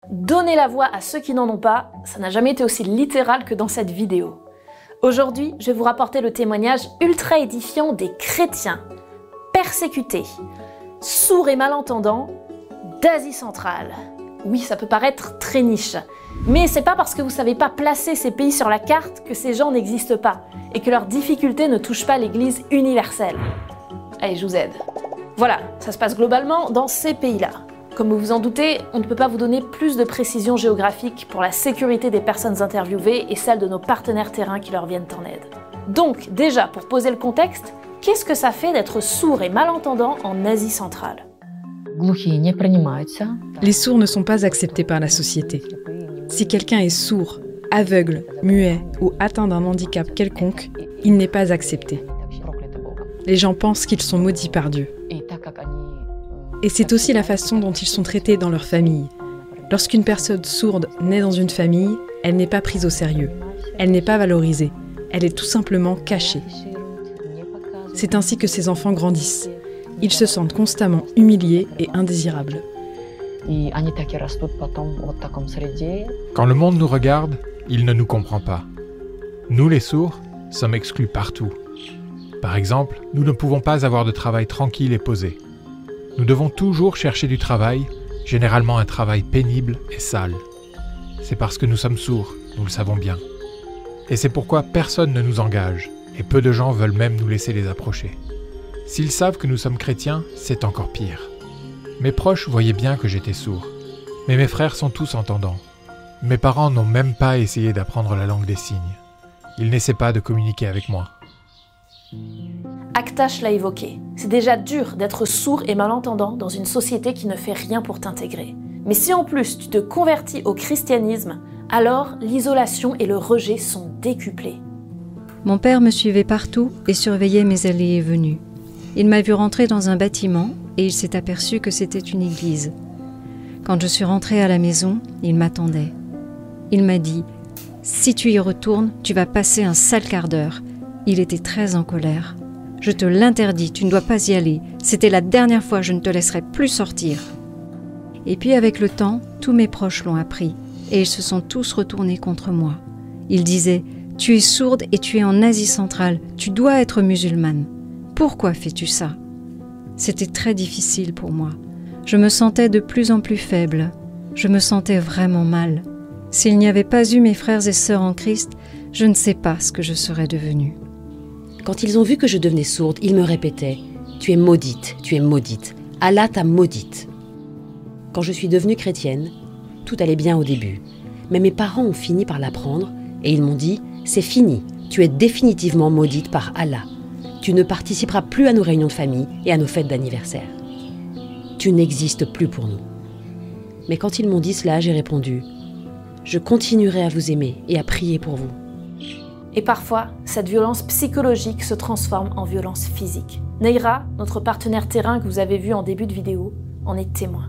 Donner la voix à ceux qui n'en ont pas, ça n'a jamais été aussi littéral que dans cette vidéo. Aujourd'hui, je vais vous rapporter le témoignage ultra édifiant des chrétiens, persécutés, sourds et malentendants d'Asie centrale. Oui, ça peut paraître très niche, mais c'est pas parce que vous savez pas placer ces pays sur la carte que ces gens n'existent pas et que leurs difficultés ne touchent pas l'Église universelle. Allez, je vous aide. Voilà, ça se passe globalement dans ces pays-là. Comme vous vous en doutez, on ne peut pas vous donner plus de précisions géographiques pour la sécurité des personnes interviewées et celle de nos partenaires terrains qui leur viennent en aide. Donc, déjà, pour poser le contexte, qu'est-ce que ça fait d'être sourd et malentendant en Asie centrale ? Les sourds ne sont pas acceptés par la société. Si quelqu'un est sourd, aveugle, muet ou atteint d'un handicap quelconque, il n'est pas accepté. Les gens pensent qu'ils sont maudits par Dieu. Et c'est aussi la façon dont ils sont traités dans leur famille. Lorsqu'une personne sourde naît dans une famille, elle n'est pas prise au sérieux. Elle n'est pas valorisée. Elle est tout simplement cachée. C'est ainsi que ces enfants grandissent. Ils se sentent constamment humiliés et indésirables. Quand le monde nous regarde, il ne nous comprend pas. Nous, les sourds, sommes exclus partout. Par exemple, nous ne pouvons pas avoir de travail tranquille et posé. Nous devons toujours chercher du travail, généralement un travail pénible et sale. C'est parce que nous sommes sourds, nous le savons bien. Et c'est pourquoi personne ne nous engage, et peu de gens veulent même nous laisser les approcher. S'ils savent que nous sommes chrétiens, c'est encore pire. Mes proches voyaient bien que j'étais sourd, mais mes frères sont tous entendants. Mes parents n'ont même pas essayé d'apprendre la langue des signes. Ils n'essaient pas de communiquer avec moi. Aktash l'a évoqué, c'est déjà dur d'être sourd et malentendant dans une société qui ne fait rien pour t'intégrer. Mais si en plus tu te convertis au christianisme, alors l'isolation et le rejet sont décuplés. Mon père me suivait partout et surveillait mes allées et venues. Il m'a vu rentrer dans un bâtiment et il s'est aperçu que c'était une église. Quand je suis rentrée à la maison, il m'attendait. Il m'a dit « Si tu y retournes, tu vas passer un sale quart d'heure ». Il était très en colère. « Je te l'interdis, tu ne dois pas y aller. C'était la dernière fois, je ne te laisserai plus sortir. » Et puis avec le temps, tous mes proches l'ont appris et ils se sont tous retournés contre moi. Ils disaient « Tu es sourde et tu es en Asie centrale, tu dois être musulmane. Pourquoi fais-tu ça ?» C'était très difficile pour moi. Je me sentais de plus en plus faible. Je me sentais vraiment mal. S'il n'y avait pas eu mes frères et sœurs en Christ, je ne sais pas ce que je serais devenue. Quand ils ont vu que je devenais sourde, ils me répétaient « Tu es maudite, tu es maudite. Allah t'a maudite. » Quand je suis devenue chrétienne, tout allait bien au début. Mais mes parents ont fini par l'apprendre et ils m'ont dit « C'est fini, tu es définitivement maudite par Allah. Tu ne participeras plus à nos réunions de famille et à nos fêtes d'anniversaire. Tu n'existes plus pour nous. » Mais quand ils m'ont dit cela, j'ai répondu « Je continuerai à vous aimer et à prier pour vous. » Et parfois, cette violence psychologique se transforme en violence physique. Neira, notre partenaire terrain que vous avez vu en début de vidéo, en est témoin.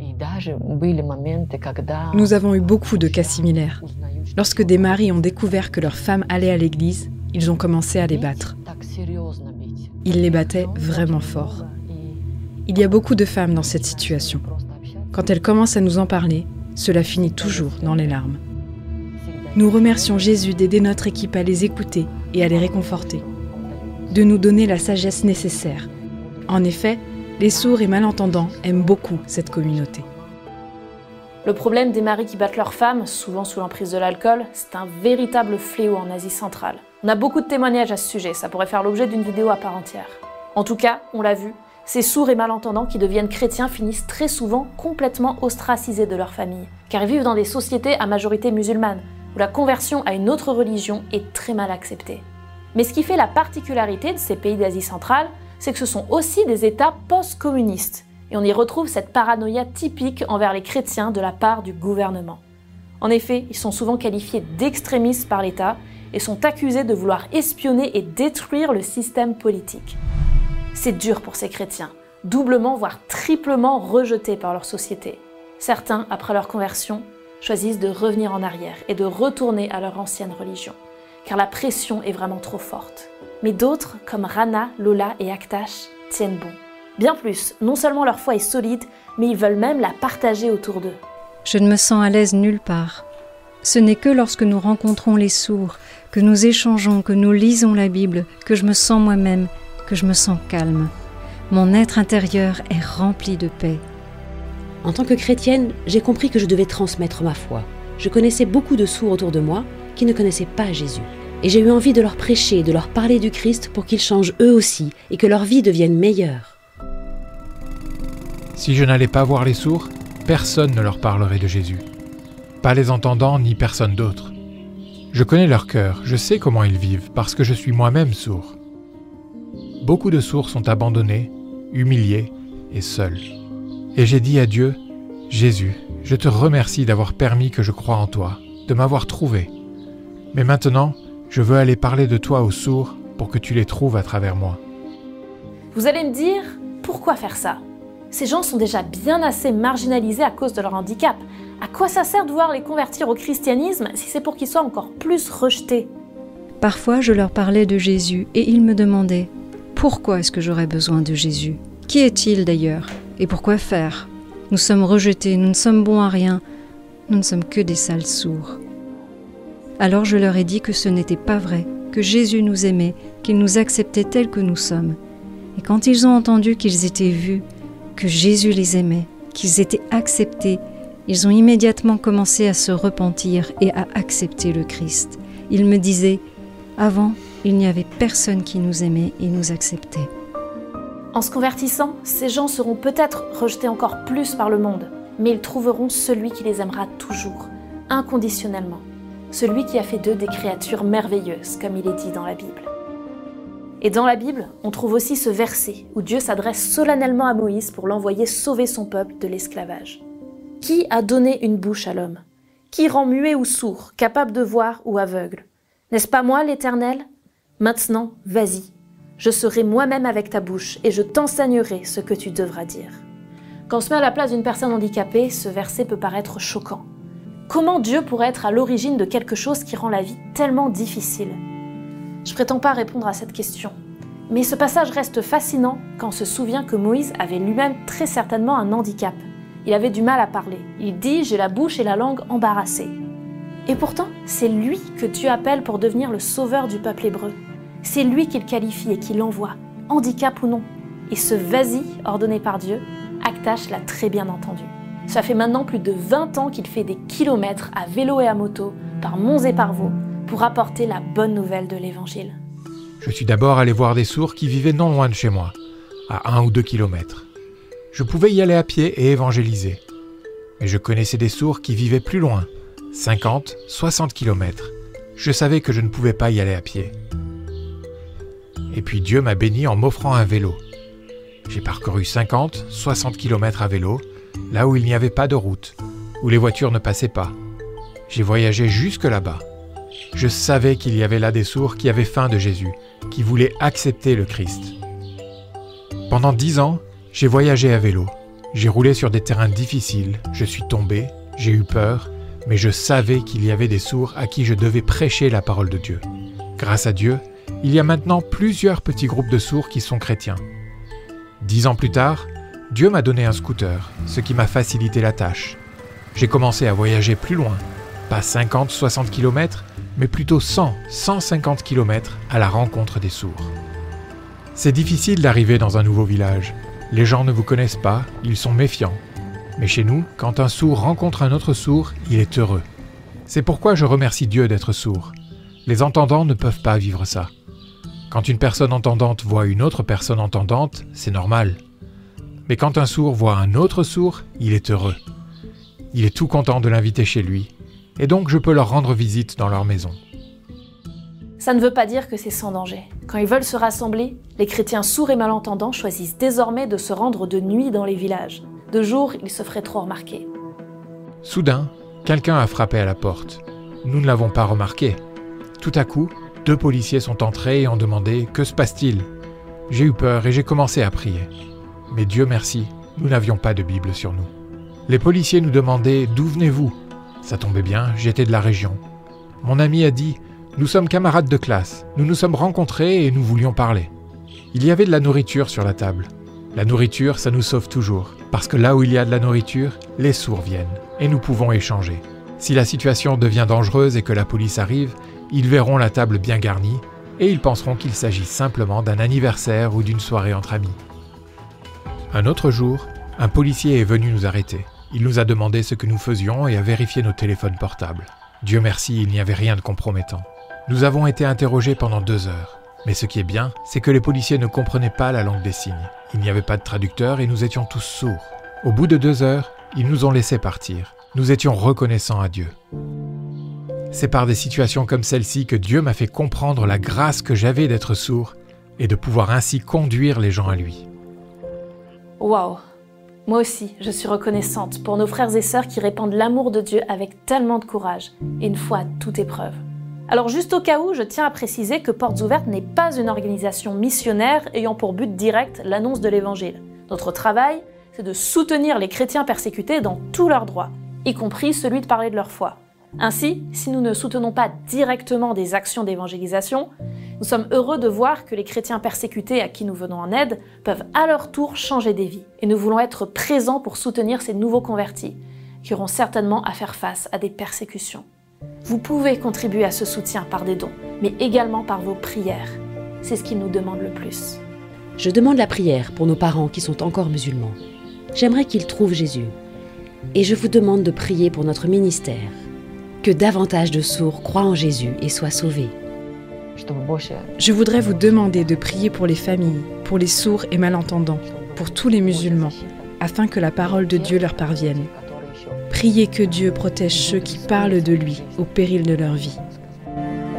Nous avons eu beaucoup de cas similaires. Lorsque des maris ont découvert que leurs femmes allaient à l'église, ils ont commencé à les battre. Ils les battaient vraiment fort. Il y a beaucoup de femmes dans cette situation. Quand elles commencent à nous en parler, cela finit toujours dans les larmes. Nous remercions Jésus d'aider notre équipe à les écouter et à les réconforter, de nous donner la sagesse nécessaire. En effet, les sourds et malentendants aiment beaucoup cette communauté. Le problème des maris qui battent leurs femmes, souvent sous l'emprise de l'alcool, c'est un véritable fléau en Asie centrale. On a beaucoup de témoignages à ce sujet, ça pourrait faire l'objet d'une vidéo à part entière. En tout cas, on l'a vu, ces sourds et malentendants qui deviennent chrétiens finissent très souvent complètement ostracisés de leur famille, car ils vivent dans des sociétés à majorité musulmane, où la conversion à une autre religion est très mal acceptée. Mais ce qui fait la particularité de ces pays d'Asie centrale, c'est que ce sont aussi des États post-communistes, et on y retrouve cette paranoïa typique envers les chrétiens de la part du gouvernement. En effet, ils sont souvent qualifiés d'extrémistes par l'État et sont accusés de vouloir espionner et détruire le système politique. C'est dur pour ces chrétiens, doublement voire triplement rejetés par leur société. Certains, après leur conversion, choisissent de revenir en arrière et de retourner à leur ancienne religion, car la pression est vraiment trop forte. Mais d'autres, comme Rana, Lola et Aktash, tiennent bon. Bien plus, non seulement leur foi est solide, mais ils veulent même la partager autour d'eux. Je ne me sens à l'aise nulle part. Ce n'est que lorsque nous rencontrons les sourds, que nous échangeons, que nous lisons la Bible, que je me sens moi-même, que je me sens calme. Mon être intérieur est rempli de paix. En tant que chrétienne, j'ai compris que je devais transmettre ma foi. Je connaissais beaucoup de sourds autour de moi qui ne connaissaient pas Jésus. Et j'ai eu envie de leur prêcher, de leur parler du Christ pour qu'ils changent eux aussi et que leur vie devienne meilleure. Si je n'allais pas voir les sourds, personne ne leur parlerait de Jésus. Pas les entendants ni personne d'autre. Je connais leur cœur, je sais comment ils vivent parce que je suis moi-même sourd. Beaucoup de sourds sont abandonnés, humiliés et seuls. Et j'ai dit à Dieu, « Jésus, je te remercie d'avoir permis que je croie en toi, de m'avoir trouvé. Mais maintenant, je veux aller parler de toi aux sourds pour que tu les trouves à travers moi. » Vous allez me dire, pourquoi faire ça? Ces gens sont déjà bien assez marginalisés à cause de leur handicap. À quoi ça sert de vouloir les convertir au christianisme si c'est pour qu'ils soient encore plus rejetés? Parfois, je leur parlais de Jésus et ils me demandaient « Pourquoi est-ce que j'aurais besoin de Jésus? Qui est-il d'ailleurs? Et pourquoi faire? Nous sommes rejetés, nous ne sommes bons à rien, nous ne sommes que des sales sourds. » Alors je leur ai dit que ce n'était pas vrai, que Jésus nous aimait, qu'il nous acceptait tels que nous sommes. Et quand ils ont entendu qu'ils étaient vus, que Jésus les aimait, qu'ils étaient acceptés, ils ont immédiatement commencé à se repentir et à accepter le Christ. Ils me disaient, avant, il n'y avait personne qui nous aimait et nous acceptait. En se convertissant, ces gens seront peut-être rejetés encore plus par le monde, mais ils trouveront celui qui les aimera toujours, inconditionnellement. Celui qui a fait d'eux des créatures merveilleuses, comme il est dit dans la Bible. Et dans la Bible, on trouve aussi ce verset où Dieu s'adresse solennellement à Moïse pour l'envoyer sauver son peuple de l'esclavage. Qui a donné une bouche à l'homme? Qui rend muet ou sourd, capable de voir ou aveugle? N'est-ce pas moi, l'Éternel? Maintenant, vas-y. Je serai moi-même avec ta bouche et je t'enseignerai ce que tu devras dire. Quand on se met à la place d'une personne handicapée, ce verset peut paraître choquant. Comment Dieu pourrait être à l'origine de quelque chose qui rend la vie tellement difficile? Je prétends pas répondre à cette question. Mais ce passage reste fascinant quand on se souvient que Moïse avait lui-même très certainement un handicap. Il avait du mal à parler. Il dit « J'ai la bouche et la langue embarrassées ». Et pourtant, c'est lui que Dieu appelle pour devenir le sauveur du peuple hébreu. C'est lui qu'il qualifie et qui l'envoie, handicap ou non. Et ce « vas-y » ordonné par Dieu, Aktash l'a très bien entendu. Ça fait maintenant plus de 20 ans qu'il fait des kilomètres à vélo et à moto, par monts et par vaux, pour apporter la bonne nouvelle de l'Évangile. Je suis d'abord allé voir des sourds qui vivaient non loin de chez moi, à 1 ou 2 kilomètres. Je pouvais y aller à pied et évangéliser. Mais je connaissais des sourds qui vivaient plus loin, 50, 60 kilomètres. Je savais que je ne pouvais pas y aller à pied. Et puis Dieu m'a béni en m'offrant un vélo. J'ai parcouru 50, 60 kilomètres à vélo, là où il n'y avait pas de route, où les voitures ne passaient pas. J'ai voyagé jusque là-bas. Je savais qu'il y avait là des sourds qui avaient faim de Jésus, qui voulaient accepter le Christ. Pendant 10 ans, j'ai voyagé à vélo. J'ai roulé sur des terrains difficiles, je suis tombé, j'ai eu peur, mais je savais qu'il y avait des sourds à qui je devais prêcher la parole de Dieu. Grâce à Dieu, il y a maintenant plusieurs petits groupes de sourds qui sont chrétiens. 10 ans plus tard, Dieu m'a donné un scooter, ce qui m'a facilité la tâche. J'ai commencé à voyager plus loin, pas 50-60 km, mais plutôt 100-150 km à la rencontre des sourds. C'est difficile d'arriver dans un nouveau village. Les gens ne vous connaissent pas, ils sont méfiants. Mais chez nous, quand un sourd rencontre un autre sourd, il est heureux. C'est pourquoi je remercie Dieu d'être sourd. Les entendants ne peuvent pas vivre ça. Quand une personne entendante voit une autre personne entendante, c'est normal. Mais quand un sourd voit un autre sourd, il est heureux. Il est tout content de l'inviter chez lui, et donc je peux leur rendre visite dans leur maison. Ça ne veut pas dire que c'est sans danger. Quand ils veulent se rassembler, les chrétiens sourds et malentendants choisissent désormais de se rendre de nuit dans les villages. De jour, ils se feraient trop remarquer. Soudain, quelqu'un a frappé à la porte. Nous ne l'avons pas remarqué. Tout à coup, 2 policiers sont entrés et ont demandé « Que se passe-t-il » J'ai eu peur et j'ai commencé à prier. Mais Dieu merci, nous n'avions pas de Bible sur nous. Les policiers nous demandaient « D'où venez-vous » Ça tombait bien, j'étais de la région. Mon ami a dit « Nous sommes camarades de classe, nous nous sommes rencontrés et nous voulions parler. » Il y avait de la nourriture sur la table. La nourriture, ça nous sauve toujours, parce que là où il y a de la nourriture, les sourds viennent. et nous pouvons échanger. Si la situation devient dangereuse et que la police arrive, ils verront la table bien garnie et ils penseront qu'il s'agit simplement d'un anniversaire ou d'une soirée entre amis. Un autre jour, un policier est venu nous arrêter. Il nous a demandé ce que nous faisions et a vérifié nos téléphones portables. Dieu merci, il n'y avait rien de compromettant. Nous avons été interrogés pendant 2 heures. Mais ce qui est bien, c'est que les policiers ne comprenaient pas la langue des signes. Il n'y avait pas de traducteur et nous étions tous sourds. Au bout de 2 heures, ils nous ont laissés partir. Nous étions reconnaissants à Dieu. C'est par des situations comme celle-ci que Dieu m'a fait comprendre la grâce que j'avais d'être sourd et de pouvoir ainsi conduire les gens à lui. Waouh! Moi aussi, je suis reconnaissante pour nos frères et sœurs qui répandent l'amour de Dieu avec tellement de courage et une foi à toute épreuve. Alors juste au cas où, je tiens à préciser que Portes Ouvertes n'est pas une organisation missionnaire ayant pour but direct l'annonce de l'Évangile. Notre travail, c'est de soutenir les chrétiens persécutés dans tous leurs droits, y compris celui de parler de leur foi. Ainsi, si nous ne soutenons pas directement des actions d'évangélisation, nous sommes heureux de voir que les chrétiens persécutés à qui nous venons en aide peuvent à leur tour changer des vies. Et nous voulons être présents pour soutenir ces nouveaux convertis, qui auront certainement à faire face à des persécutions. Vous pouvez contribuer à ce soutien par des dons, mais également par vos prières. C'est ce qu'ils nous demandent le plus. Je demande la prière pour nos parents qui sont encore musulmans. J'aimerais qu'ils trouvent Jésus. Et je vous demande de prier pour notre ministère. Que davantage de sourds croient en Jésus et soient sauvés. Je voudrais vous demander de prier pour les familles, pour les sourds et malentendants, pour tous les musulmans, afin que la parole de Dieu leur parvienne. Priez que Dieu protège ceux qui parlent de lui au péril de leur vie.